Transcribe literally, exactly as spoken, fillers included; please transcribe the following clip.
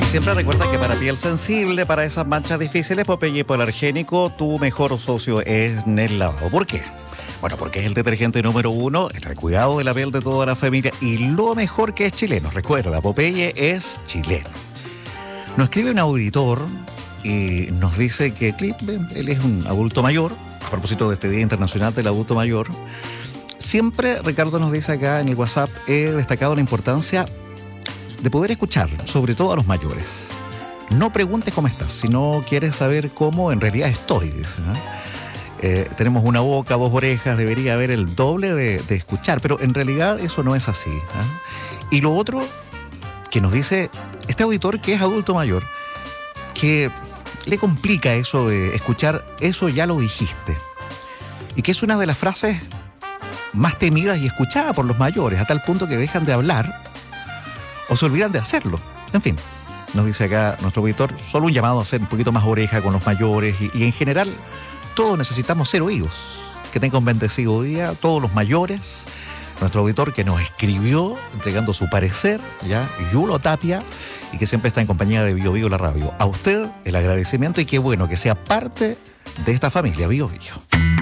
Siempre recuerda que para piel sensible, para esas manchas difíciles, Popeye Hipoalergénico, tu mejor socio es en el lavado. ¿Por qué? Bueno, porque es el detergente número uno en el cuidado de la piel de toda la familia y lo mejor que es chileno. Recuerda, Popeye es chileno. Nos escribe un auditor y nos dice que él es un adulto mayor, a propósito de este Día Internacional del Adulto Mayor. Siempre, Ricardo nos dice acá en el WhatsApp, he destacado la importancia de poder escuchar, sobre todo a los mayores. No preguntes cómo estás, si no quieres saber cómo en realidad estoy, dice, ¿eh? Eh, tenemos una boca, dos orejas, debería haber el doble de, de escuchar, pero en realidad eso no es así, ¿eh? Y lo otro que nos dice este auditor, que es adulto mayor, que le complica eso de escuchar, eso ya lo dijiste, y que es una de las frases más temidas y escuchadas por los mayores, a tal punto que dejan de hablar o se olvidan de hacerlo. En fin, nos dice acá nuestro auditor, solo un llamado a ser un poquito más oreja con los mayores y, y en general todos necesitamos ser oídos. Que tenga un bendecido día, todos los mayores. Nuestro auditor que nos escribió entregando su parecer, ya, Yulo Tapia, y que siempre está en compañía de Bio Bio la radio. A usted el agradecimiento y qué bueno que sea parte de esta familia Bio Bio.